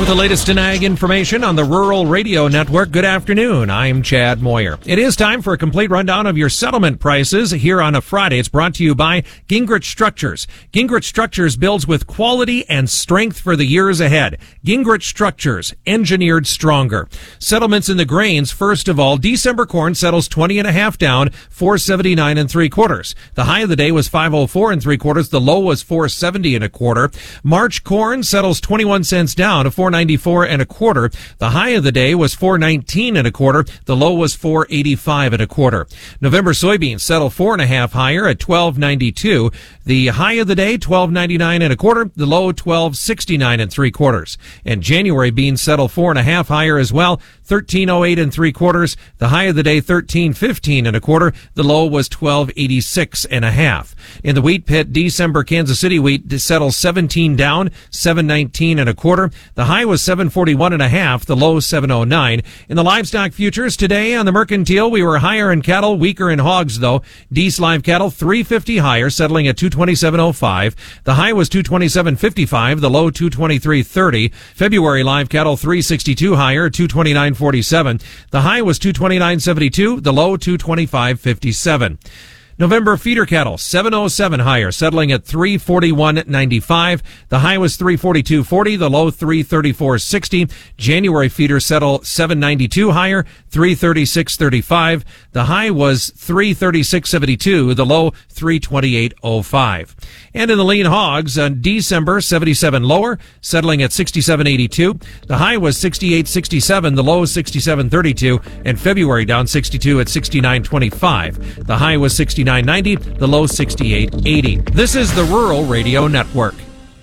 With the latest in ag information on the Rural Radio Network, good afternoon. I'm Chad Moyer. It is time for a complete rundown of your settlement prices here on a Friday. It's brought to you by Gingrich Structures. Gingrich Structures builds with quality and strength for the years ahead. Gingrich Structures, engineered stronger. Settlements in the grains. First of all, December corn settles 20.5 down, 479 3/4. The high of the day was 504 3/4. The low was 470 1/4. March corn settles 21 cents down to 494 1/4. The high of the day was 419 1/4. The low was 485 1/4. November soybeans settle 4.5 higher at 1292. The high of the day 1299 1/4. The low 1269 3/4. And January beans settle 4.5 higher as well, 1308 3/4. The high of the day 1315 1/4. The low was 1286 1/2. In the wheat pit, December Kansas City wheat settles 17 down, 719 1/4. The high was 741 1/2. The low 709. In the livestock futures today on the mercantile, we were higher in cattle, weaker in hogs though. Dees live cattle 350 higher, settling at 227.05. The high was 227.55. The low 223.30. February live cattle 362 higher, 229.47. The high was 229.72. The low 225.57. November feeder cattle, 707 higher, settling at 341.95. The high was 342.40, the low 334.60. January feeders settle 792 higher, 336.35. The high was 336.72, the low 328.05. And in the lean hogs, December 77 lower, settling at 67.82. The high was 68.67, the low 67.32, and February down 62 at 69.25. The high was 69.90, the low 68.80. This is the Rural Radio Network.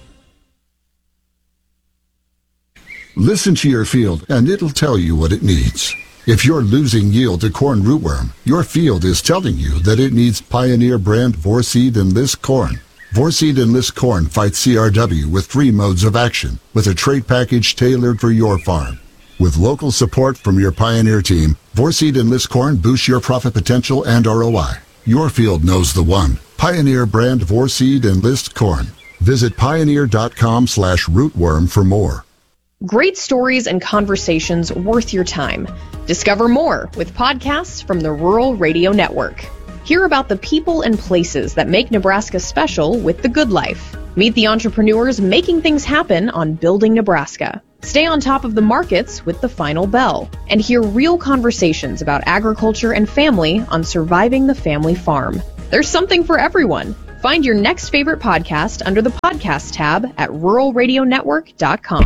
Listen to your field, and it'll tell you what it needs. If you're losing yield to corn rootworm, your field is telling you that it needs Pioneer brand Vorseed Enlist corn. Vorseed Enlist corn fights CRW with 3 modes of action, with a trait package tailored for your farm. With local support from your Pioneer team, Vorseed Enlist corn boosts your profit potential and ROI. Your field knows the one. Pioneer brand Vorseed Enlist corn. Visit pioneer.com/rootworm for more. Great stories and conversations worth your time. Discover more with podcasts from the Rural Radio Network. Hear about the people and places that make Nebraska special with The Good Life. Meet the entrepreneurs making things happen on Building Nebraska. Stay on top of the markets with The Final Bell. And hear real conversations about agriculture and family on Surviving the Family Farm. There's something for everyone. Find your next favorite podcast under the podcast tab at ruralradionetwork.com.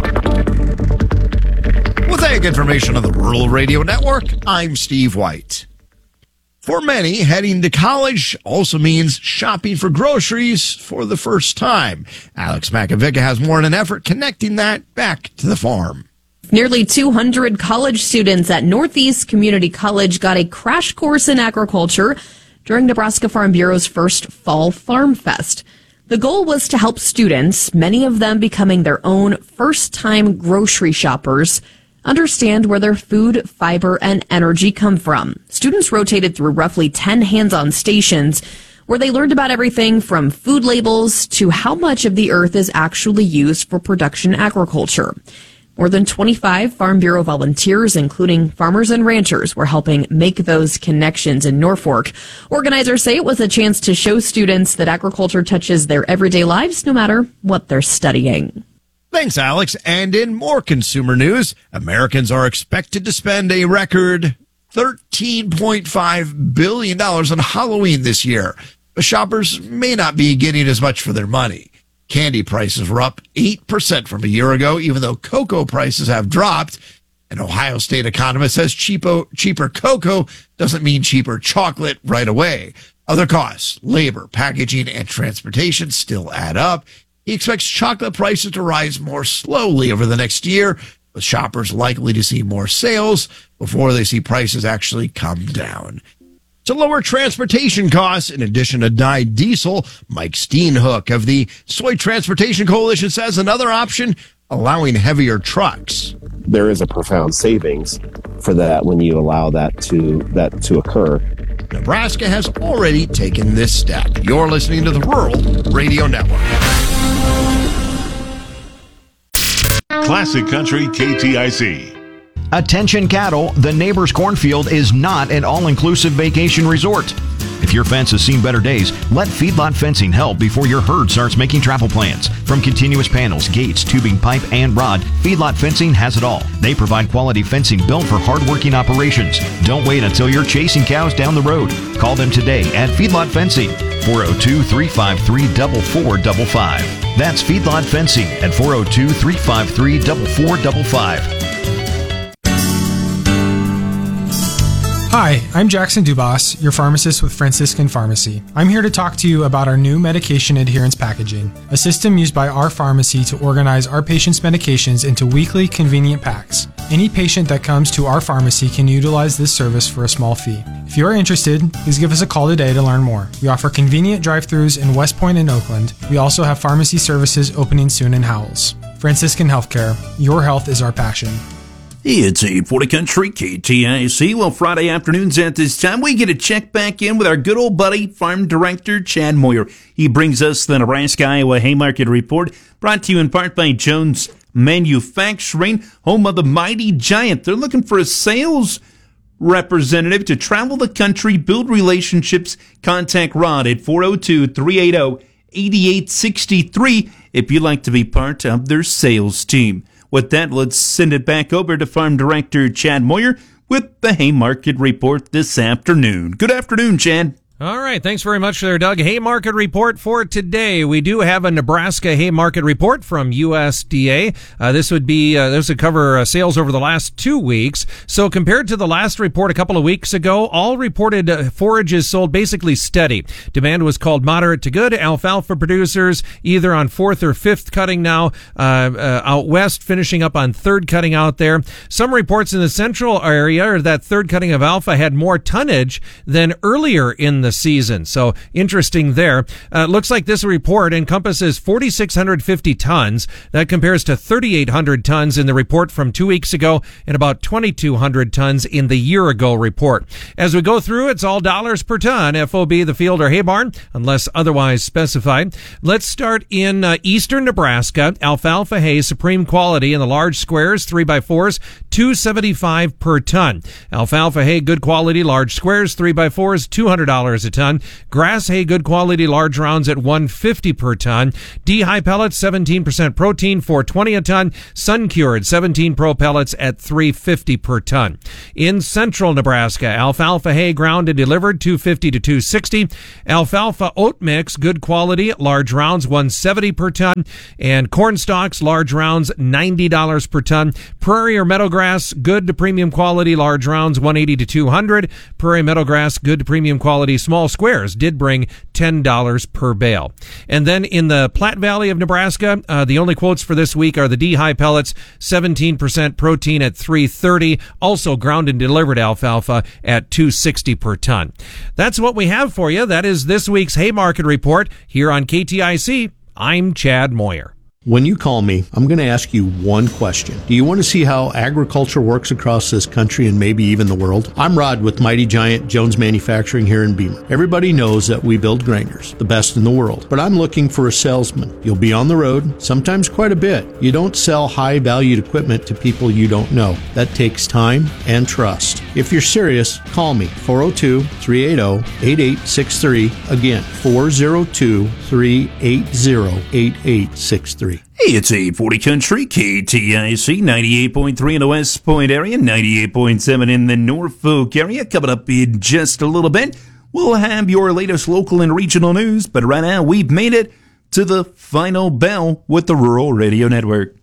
With ag information on the Rural Radio Network, I'm Steve White. For many, heading to college also means shopping for groceries for the first time. Alex Makovica has more in an effort connecting that back to the farm. Nearly 200 college students at Northeast Community College got a crash course in agriculture during Nebraska Farm Bureau's first Fall Farm Fest. The goal was to help students, many of them becoming their own first-time grocery shoppers, understand where their food, fiber, and energy come from. Students rotated through roughly 10 hands-on stations where they learned about everything from food labels to how much of the earth is actually used for production agriculture. More than 25 Farm Bureau volunteers, including farmers and ranchers, were helping make those connections in Norfolk. Organizers say it was a chance to show students that agriculture touches their everyday lives no matter what they're studying. Thanks, Alex. And in more consumer news, Americans are expected to spend a record $13.5 billion on Halloween this year. But shoppers may not be getting as much for their money. Candy prices were up 8% from a year ago, even though cocoa prices have dropped. An Ohio State economist says cheaper cocoa doesn't mean cheaper chocolate right away. Other costs, labor, packaging, and transportation still add up. He expects chocolate prices to rise more slowly over the next year, with shoppers likely to see more sales before they see prices actually come down. To lower transportation costs, in addition to dyed diesel, Mike Steenhoek of the Soy Transportation Coalition says another option, allowing heavier trucks. There is a profound savings for that when you allow that to occur. Nebraska has already taken this step. You're listening to the Rural Radio Network. Classic Country KTIC. Attention cattle, the neighbor's cornfield is not an all-inclusive vacation resort. If your fence has seen better days, let Feedlot Fencing help before your herd starts making travel plans. From continuous panels, gates, tubing, pipe, and rod, Feedlot Fencing has it all. They provide quality fencing built for hard-working operations. Don't wait until you're chasing cows down the road. Call them today at Feedlot Fencing, 402-353-4455. That's Feedlot Fencing at 402-353-4455. Hi, I'm Jackson Dubas, your pharmacist with Franciscan Pharmacy. I'm here to talk to you about our new medication adherence packaging, a system used by our pharmacy to organize our patients' medications into weekly convenient packs. Any patient that comes to our pharmacy can utilize this service for a small fee. If you are interested, please give us a call today to learn more. We offer convenient drive-thrus in West Point and Oakland. We also have pharmacy services opening soon in Howells. Franciscan Healthcare, your health is our passion. It's 840 Country KTIC. Well, Friday afternoons at this time, we get to check back in with our good old buddy, Farm Director Chad Moyer. He brings us the Nebraska-Iowa Haymarket Report, brought to you in part by Jones Manufacturing, home of the Mighty Giant. They're looking for a sales representative to travel the country, build relationships. Contact Rod at 402-380-8863 if you'd like to be part of their sales team. With that, let's send it back over to Farm Director Chad Moyer with the Haymarket Report this afternoon. Good afternoon, Chad. All right. Thanks very much there, Doug. Haymarket Report for today. We do have a Nebraska Haymarket Report from USDA. This would cover sales over the last 2 weeks. So compared to the last report a couple of weeks ago, all reported forages sold basically steady. Demand was called moderate to good. Alfalfa producers either on fourth or fifth cutting now, out west, finishing up on third cutting out there. Some reports in the central area are that third cutting of alpha had more tonnage than earlier in the season. So interesting there. Looks like this report encompasses 4,650 tons. That compares to 3,800 tons in the report from 2 weeks ago and about 2,200 tons in the year ago report. As we go through, it's all dollars per ton, FOB the field or hay barn, unless otherwise specified. Let's start in eastern Nebraska. Alfalfa hay, supreme quality in the large squares, 3x4s, $275 per ton. Alfalfa hay, good quality, large squares, 3x4s, $200 a ton. Grass hay, good quality, large rounds at $150 per ton. D-high pellets, 17% protein, $420 a ton. Sun-cured, 17 pro pellets at $350 per ton. In central Nebraska, alfalfa hay, ground and delivered, $250 to $260. Alfalfa oat mix, good quality, large rounds, $170 per ton. And corn stalks, large rounds, $90 per ton. Prairie or meadowgrass, good to premium quality, large rounds, $180 to $200. Prairie meadowgrass, good to premium quality, small squares did bring $10 per bale. And then in the Platte Valley of Nebraska, the only quotes for this week are the D-high pellets, 17% protein at $330. Also ground and delivered alfalfa at $260 per ton. That's what we have for you. That is this week's Haymarket Report here on KTIC. I'm Chad Moyer. When you call me, I'm going to ask you one question. Do you want to see how agriculture works across this country and maybe even the world? I'm Rod with Mighty Giant Jones Manufacturing here in Beamer. Everybody knows that we build grinders, the best in the world. But I'm looking for a salesman. You'll be on the road, sometimes quite a bit. You don't sell high-valued equipment to people you don't know. That takes time and trust. If you're serious, call me, 402-380-8863. Again, 402-380-8863. Hey, it's 840 Country, KTIC, 98.3 in the West Point area, 98.7 in the Norfolk area. Coming up in just a little bit, we'll have your latest local and regional news, but right now we've made it to the final bell with the Rural Radio Network.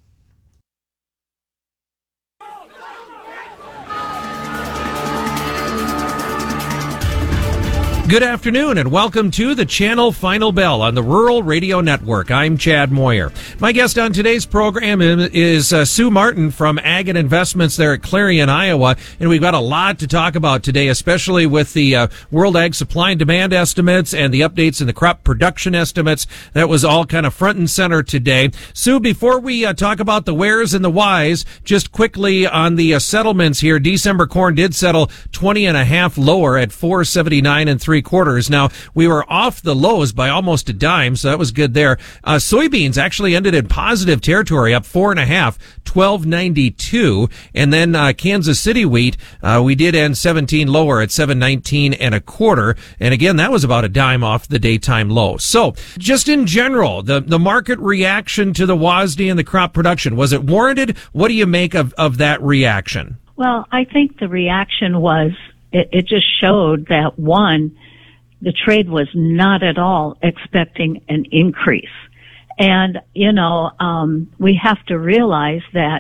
Good afternoon and welcome to the Channel Final Bell on the Rural Radio Network. I'm Chad Moyer. My guest on today's program is Sue Martin from Ag and Investments there at Clarion, Iowa. And we've got a lot to talk about today, especially with the World Ag Supply and Demand estimates and the updates in the crop production estimates. That was all kind of front and center today. Sue, before we talk about the wheres and the whys, just quickly on the settlements here. December corn did settle 20.5 lower at $4.79 and 3 3/4. Now, we were off the lows by almost a dime, so that was good there. Soybeans actually ended in positive territory, up 4.5, $12.92. And then Kansas City wheat, we did end 17 lower at $7.19 and again, that was about a dime off the daytime low. So, just in general, the market reaction to the WASDE and the crop production, was it warranted? What do you make of that reaction? Well, I think the reaction was, it just showed that, one, the trade was not at all expecting an increase. And, we have to realize that,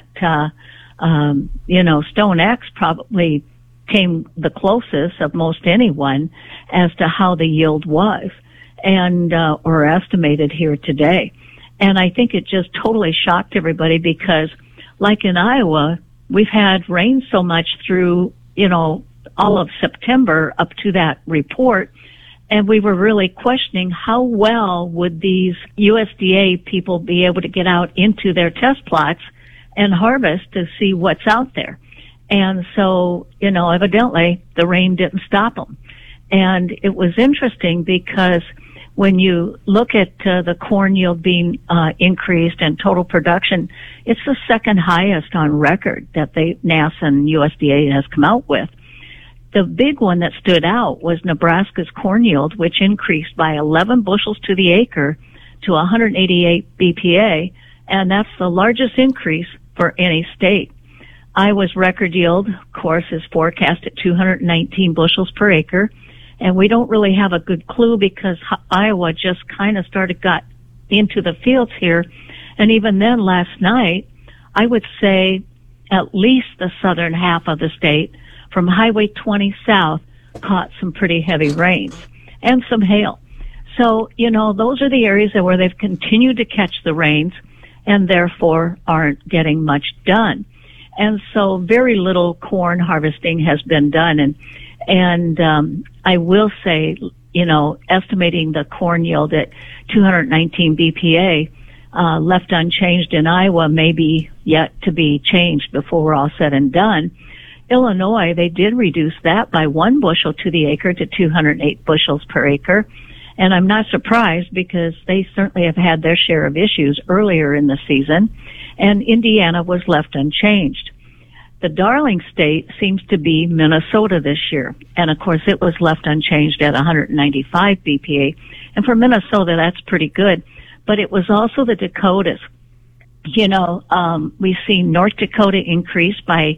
StoneX probably came the closest of most anyone as to how the yield was and, or estimated here today. And I think it just totally shocked everybody because, like in Iowa, we've had rain so much through, all of September up to that report. And we were really questioning how well would these USDA people be able to get out into their test plots and harvest to see what's out there. And so, evidently the rain didn't stop them. And it was interesting because when you look at the corn yield being increased and total production, it's the second highest on record that NASA and USDA has come out with. The big one that stood out was Nebraska's corn yield, which increased by 11 bushels to the acre to 188 BPA, and that's the largest increase for any state. Iowa's record yield, of course, is forecast at 219 bushels per acre, and we don't really have a good clue because Iowa just kind of got into the fields here. And even then, last night, I would say at least the southern half of the state, from Highway 20 south, caught some pretty heavy rains and some hail. So, those are the areas where they've continued to catch the rains and therefore aren't getting much done. And so very little corn harvesting has been done. And I will say, estimating the corn yield at 219 BPA, left unchanged in Iowa may be yet to be changed before we're all said and done. Illinois, they did reduce that by 1 bushel to the acre to 208 bushels per acre. And I'm not surprised because they certainly have had their share of issues earlier in the season. And Indiana was left unchanged. The darling state seems to be Minnesota this year. And of course it was left unchanged at 195 BPA. And for Minnesota, that's pretty good. But it was also the Dakotas. We've seen North Dakota increase by,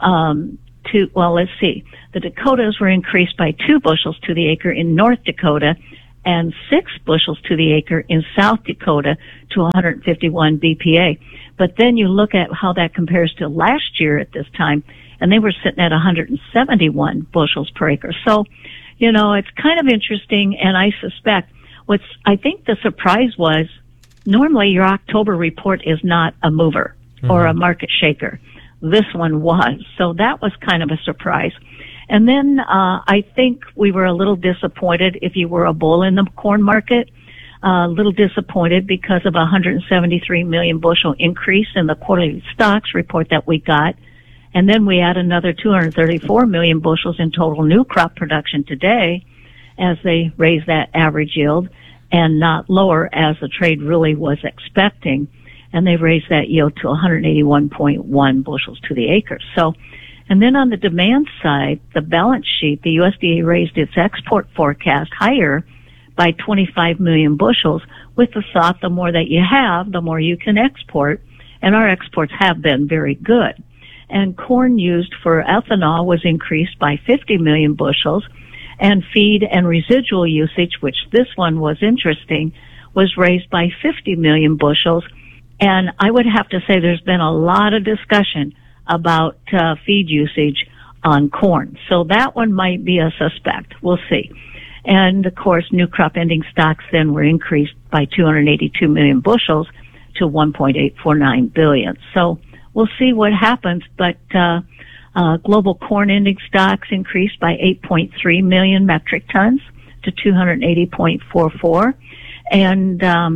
the Dakotas were increased by 2 bushels to the acre in North Dakota and 6 bushels to the acre in South Dakota to 151 BPA. But then you look at how that compares to last year at this time, and they were sitting at 171 bushels per acre. So, it's kind of interesting, and I suspect I think the surprise was, normally your October report is not a mover or a market shaker. This one was. So that was kind of a surprise. And then I think we were a little disappointed if you were a bull in the corn market. A little disappointed because of a 173 million bushel increase in the quarterly stocks report that we got. And then we add another 234 million bushels in total new crop production today as they raise that average yield and not lower as the trade really was expecting. And they raised that yield to 181.1 bushels to the acre. So, and then on the demand side, the balance sheet, the USDA raised its export forecast higher by 25 million bushels with the thought the more that you have, the more you can export. And our exports have been very good. And corn used for ethanol was increased by 50 million bushels. And feed and residual usage, which this one was interesting, was raised by 50 million bushels. And I would have to say there's been a lot of discussion about feed usage on corn. So that one might be a suspect. We'll see. And of course, new crop ending stocks then were increased by 282 million bushels to 1.849 billion. So we'll see what happens. But global corn ending stocks increased by 8.3 million metric tons to 280.44. And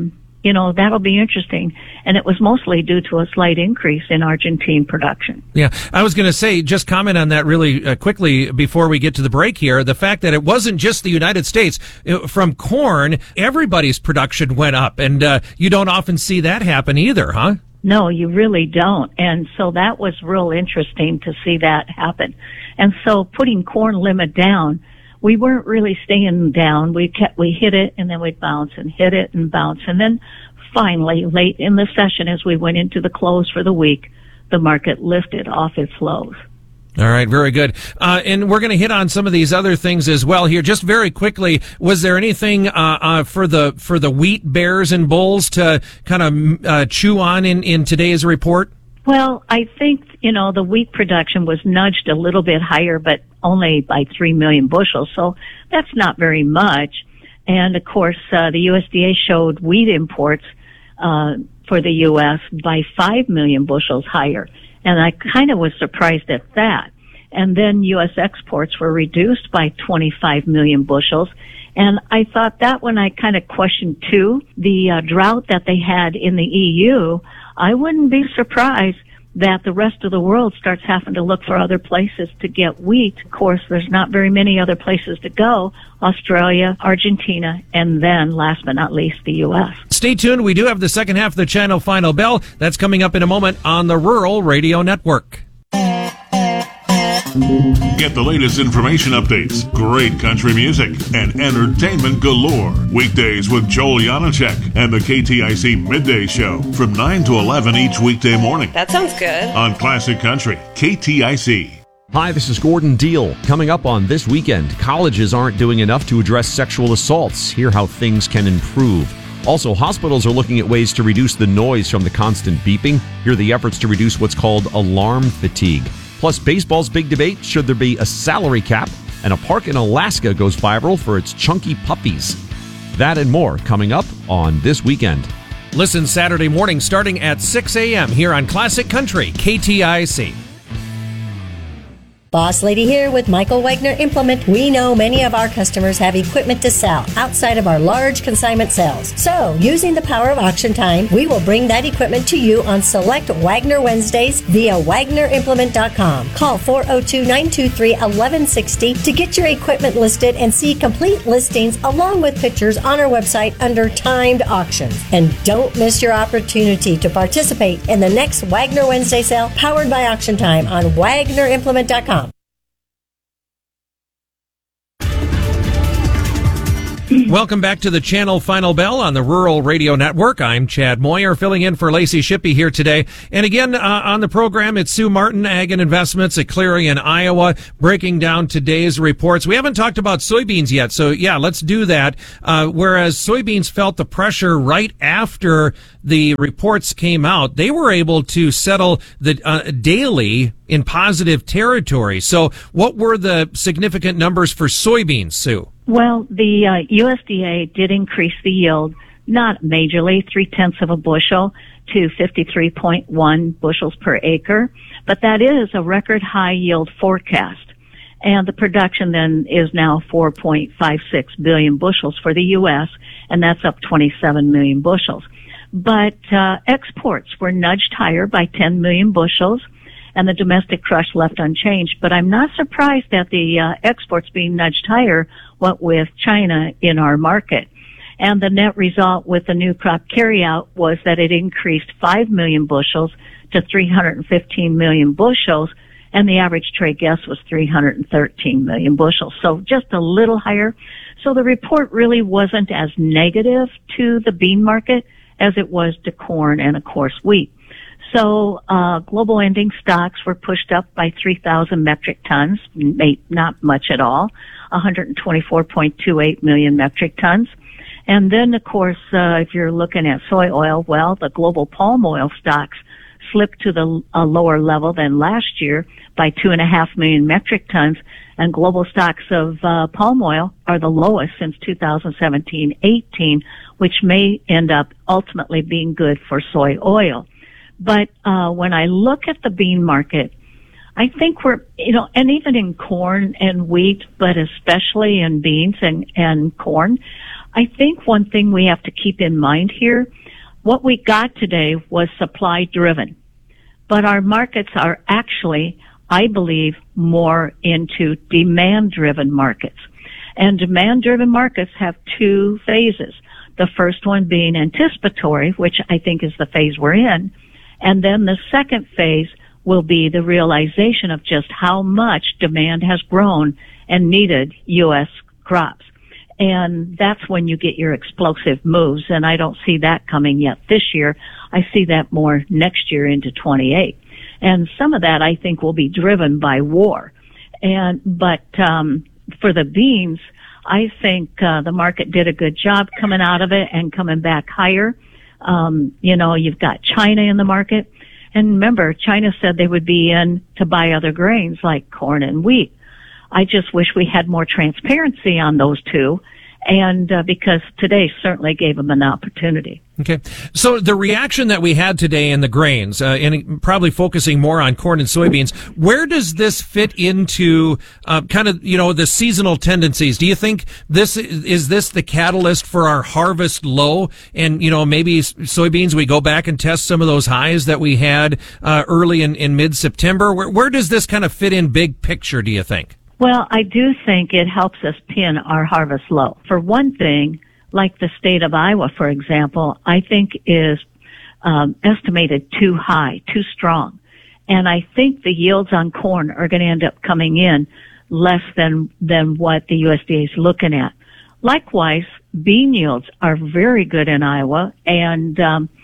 that'll be interesting. And it was mostly due to a slight increase in Argentine production. Yeah, I was going to say, just comment on that really quickly before we get to the break here. The fact that it wasn't just the United States. From corn, everybody's production went up, and you don't often see that happen either, huh? No, you really don't. And so that was real interesting to see that happen. And so putting corn limit down, we weren't really staying down. We hit it and then we'd bounce and hit it and bounce. And then finally, late in the session, as we went into the close for the week, the market lifted off its lows. All right, very good. And we're going to hit on some of these other things as well here. Just very quickly, was there anything for the wheat bears and bulls to kind of chew on in today's report? Well, I think, the wheat production was nudged a little bit higher, but only by 3 million bushels. So that's not very much. And of course, the USDA showed wheat imports for the U.S. by 5 million bushels higher. And I kind of was surprised at that. And then U.S. exports were reduced by 25 million bushels. And I thought that when I kind of questioned, too, the drought that they had in the EU, I wouldn't be surprised that the rest of the world starts having to look for other places to get wheat. Of course, there's not very many other places to go. Australia, Argentina, and then, last but not least, the U.S. Stay tuned. We do have the second half of the Channel Final Bell. That's coming up in a moment on the Rural Radio Network. Get the latest information updates, great country music, and entertainment galore. Weekdays with Joel Janacek and the KTIC Midday Show from 9 to 11 each weekday morning. That sounds good. On Classic Country, KTIC. Hi, this is Gordon Deal. Coming up on This Weekend, colleges aren't doing enough to address sexual assaults. Hear how things can improve. Also, hospitals are looking at ways to reduce the noise from the constant beeping. Hear the efforts to reduce what's called alarm fatigue. Plus, baseball's big debate, should there be a salary cap? And a park in Alaska goes viral for its chunky puppies. That and more coming up on This Weekend. Listen Saturday morning starting at 6 a.m. here on Classic Country, KTIC. Boss Lady here with Michael Wagner Implement. We know many of our customers have equipment to sell outside of our large consignment sales. So, using the power of Auction Time, we will bring that equipment to you on select Wagner Wednesdays via WagnerImplement.com. Call 402-923-1160 to get your equipment listed and see complete listings along with pictures on our website under Timed Auctions. And don't miss your opportunity to participate in the next Wagner Wednesday sale powered by Auction Time on WagnerImplement.com. Welcome back to the Channel Final Bell on the Rural Radio Network. I'm Chad Moyer, filling in for Lacey Shippey here today. And again, on the program, it's Sue Martin, Ag and Investments at Clarion, Iowa, breaking down today's reports. We haven't talked about soybeans yet, so yeah, let's do that. Whereas soybeans felt the pressure right after the reports came out, they were able to settle the daily in positive territory. So what were the significant numbers for soybeans, Sue? Well, the USDA did increase the yield, not majorly, 0.3 of a bushel to 53.1 bushels per acre, but that is a record high yield forecast. And the production then is now 4.56 billion bushels for the U.S., and that's up 27 million bushels. But exports were nudged higher by 10 million bushels, and the domestic crush left unchanged. But I'm not surprised that the exports being nudged higher went with China in our market. And the net result with the new crop carryout was that it increased 5 million bushels to 315 million bushels, and the average trade guess was 313 million bushels. So just a little higher. So the report really wasn't as negative to the bean market as it was to corn and, of course, wheat. So global ending stocks were pushed up by 3,000 metric tons, not much at all, 124.28 million metric tons. And then, of course, if you're looking at soy oil, well, the global palm oil stocks slipped to a lower level than last year by 2.5 million metric tons, and global stocks of palm oil are the lowest since 2017-18, which may end up ultimately being good for soy oil. But when I look at the bean market, I think we're, and even in corn and wheat, but especially in beans and corn, I think one thing we have to keep in mind here, what we got today was supply driven. But our markets are actually, I believe, more into demand driven markets. And demand driven markets have two phases. The first one being anticipatory, which I think is the phase we're in. And then the second phase will be the realization of just how much demand has grown and needed U.S. crops. And that's when you get your explosive moves. And I don't see that coming yet this year. I see that more next year into 28. And some of that I think will be driven by war. But for the beans, I think the market did a good job coming out of it and coming back higher. You've got China in the market. And remember, China said they would be in to buy other grains like corn and wheat. I just wish we had more transparency on those two, and because today certainly gave them an opportunity. Okay. So the reaction that we had today in the grains, and probably focusing more on corn and soybeans, where does this fit into the seasonal tendencies? Do you think this the catalyst for our harvest low? And, maybe soybeans, we go back and test some of those highs that we had early in mid-September. Where does this kind of fit in big picture, do you think? Well, I do think it helps us pin our harvest low. For one thing, like the state of Iowa, for example, I think is estimated too high, too strong. And I think the yields on corn are going to end up coming in less than what the USDA is looking at. Likewise, bean yields are very good in Iowa and,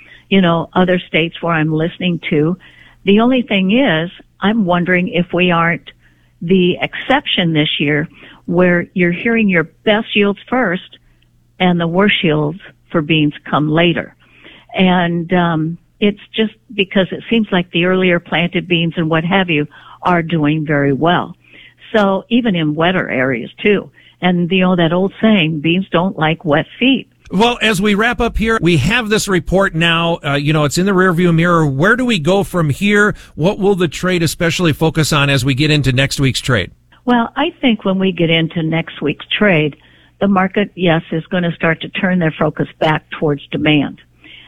other states where I'm listening to. The only thing is, I'm wondering if we aren't the exception this year where you're hearing your best yields first and the worst yields for beans come later. And it's just because it seems like the earlier planted beans and what have you are doing very well. So even in wetter areas too. And that old saying, beans don't like wet feet. Well, as we wrap up here, we have this report now. It's in the rearview mirror. Where do we go from here? What will the trade especially focus on as we get into next week's trade? Well, I think when we get into next week's trade, the market, yes, is going to start to turn their focus back towards demand,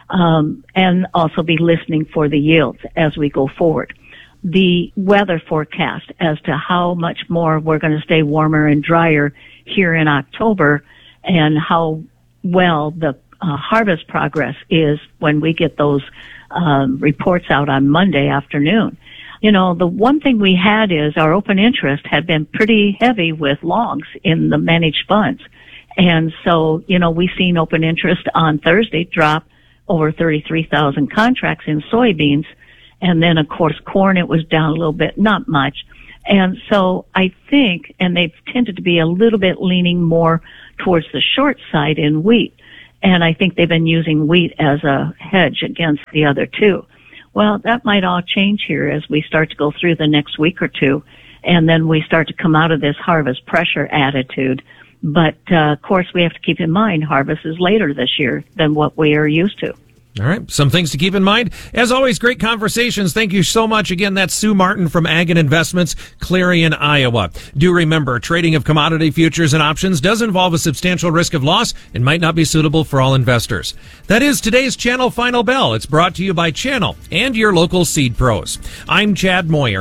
and also be listening for the yields as we go forward. The weather forecast as to how much more we're going to stay warmer and drier here in October and how well the harvest progress is when we get those reports out on Monday afternoon. The one thing we had is our open interest had been pretty heavy with longs in the managed funds. And so, we've seen open interest on Thursday drop over 33,000 contracts in soybeans. And then, of course, corn, it was down a little bit, not much. And so I think, and they've tended to be a little bit leaning more towards the short side in wheat. And I think they've been using wheat as a hedge against the other two. Well, that might all change here as we start to go through the next week or two. And then we start to come out of this harvest pressure attitude. But, of course, we have to keep in mind harvest is later this year than what we are used to. All right. Some things to keep in mind. As always, great conversations. Thank you so much. Again, that's Sue Martin from Ag and Investments, Clarion, Iowa. Do remember, trading of commodity futures and options does involve a substantial risk of loss and might not be suitable for all investors. That is today's Channel Final Bell. It's brought to you by Channel and your local seed pros. I'm Chad Moyer.